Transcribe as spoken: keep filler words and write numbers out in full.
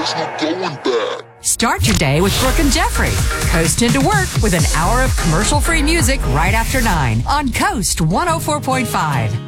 There's no going back. Start your day with Brooke and Jeffrey. Coast into work with an hour of commercial-free music right after nine on Coast one oh four point five.